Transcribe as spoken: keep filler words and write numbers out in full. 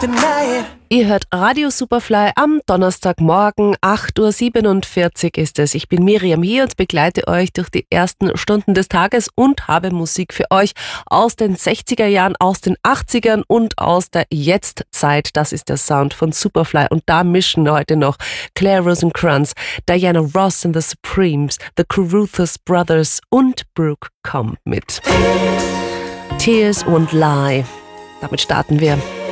deny it. Ihr hört Radio Superfly am Donnerstagmorgen, acht Uhr siebenundvierzig ist es. Ich bin Miriam hier und begleite euch durch die ersten Stunden des Tages und habe Musik für euch aus den sechziger Jahren, aus den achtzigern und aus der Jetztzeit. Das ist der Sound von Superfly und da mischen heute noch Claire Rosencrantz, Diana Ross and the Supremes, The Carruthers Brothers und Brooke Comp mit. Tears Won't Lie. Damit starten wir.